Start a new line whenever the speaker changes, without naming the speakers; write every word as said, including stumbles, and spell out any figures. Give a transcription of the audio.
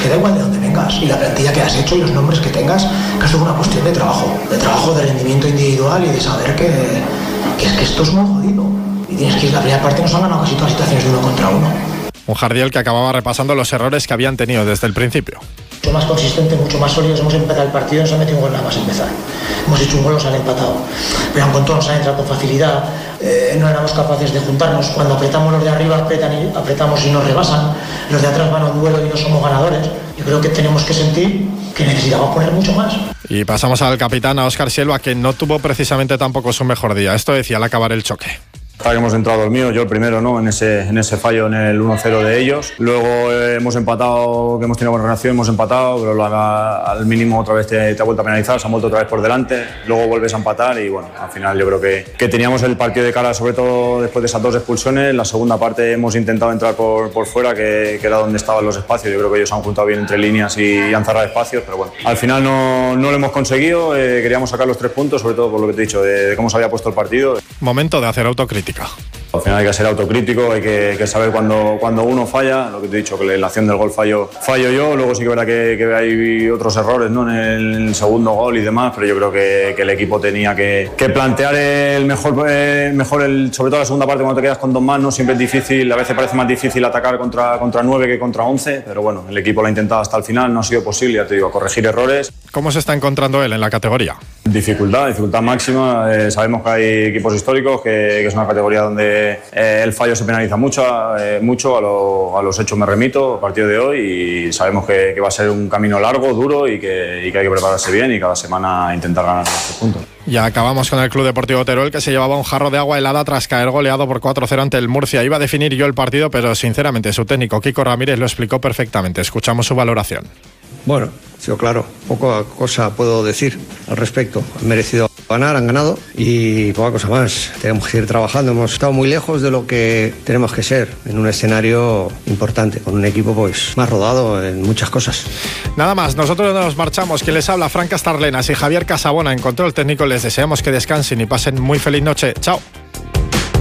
que da igual de dónde vengas y la plantilla que has hecho y los nombres que tengas, que esto es una cuestión de trabajo, de trabajo, de rendimiento individual y de saber que, que es que esto es muy jodido. Y tienes que ir, la primera parte nos han ganado casi todas las situaciones de uno contra uno.
Un Jardiel que acababa repasando los errores que habían tenido desde el principio.
Mucho más consistente, mucho más sólidos, hemos empezado el partido, nos han metido un gol nada más empezar. Hemos hecho un gol, nos han empatado. Pero con todo nos han entrado con facilidad, eh, no éramos capaces de juntarnos. Cuando apretamos los de arriba, apretan y, apretamos y nos rebasan. Los de atrás van a un duelo y no somos ganadores. Yo creo que tenemos que sentir que necesitamos poner mucho más.
Y pasamos al capitán, a Óscar Silva, que no tuvo precisamente tampoco su mejor día. Esto decía al acabar el choque.
Hemos entrado dormidos, yo el primero, ¿no? En ese, en ese fallo en el uno cero de ellos. Luego eh, hemos empatado, que hemos tenido buena relación, hemos empatado, pero la, al mínimo otra vez te, te ha vuelto a penalizar, se han vuelto otra vez por delante. Luego vuelves a empatar y bueno, al final yo creo que, que teníamos el partido de cara, sobre todo después de esas dos expulsiones. La segunda parte hemos intentado entrar por, por fuera, que, que era donde estaban los espacios. Yo creo que ellos han juntado bien entre líneas y, y han cerrado espacios, pero bueno, al final no, no lo hemos conseguido. Eh, queríamos sacar los tres puntos, sobre todo por lo que te he dicho, de, de cómo se había puesto el partido.
Momento de hacer autocrítica.
Al final hay que ser autocrítico, hay que, que saber cuando, cuando uno falla, lo que te he dicho, que en la acción del gol fallo, fallo yo, luego sí que verá que, que hay otros errores, ¿no? En el, en el segundo gol y demás, pero yo creo que, que el equipo tenía que, que plantear el mejor, el mejor el, sobre todo la segunda parte cuando te quedas con dos manos, siempre es difícil, a veces parece más difícil atacar contra, contra nueve que contra once, pero bueno, el equipo lo ha intentado hasta el final, no ha sido posible, ya te digo, corregir errores.
¿Cómo se está encontrando él en la categoría?
Dificultad, dificultad máxima, eh, sabemos que hay equipos históricos, que, que es una categoría donde Eh, el fallo se penaliza mucho, eh, mucho a, lo, a los hechos me remito a partir de hoy y sabemos que, que va a ser un camino largo, duro y que, y que hay que prepararse bien y cada semana intentar ganar estos puntos.
Ya acabamos con el Club Deportivo Teruel, que se llevaba un jarro de agua helada tras caer goleado por cuatro cero ante el Murcia. Iba a definir yo el partido, pero sinceramente su técnico Kiko Ramírez lo explicó perfectamente. Escuchamos su valoración.
Bueno, ha sido claro, poca cosa puedo decir al respecto. Han merecido ganar, han ganado y poca cosa más. Tenemos que seguir trabajando, hemos estado muy lejos de lo que tenemos que ser en un escenario importante, con un equipo pues más rodado en muchas cosas.
Nada más, nosotros nos marchamos. Quien les habla, Fran Castarlenas y Javier Casabona en control técnico. Les deseamos que descansen y pasen muy feliz noche. Chao.